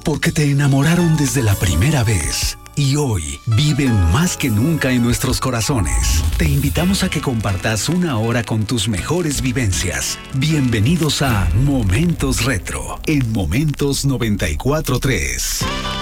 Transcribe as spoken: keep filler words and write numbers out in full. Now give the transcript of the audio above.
porque te enamoraron desde la primera vez y hoy viven más que nunca en nuestros corazones. Te invitamos a que compartas una hora con tus mejores vivencias. Bienvenidos a Momentos Retro en Momentos noventa y cuatro punto tres.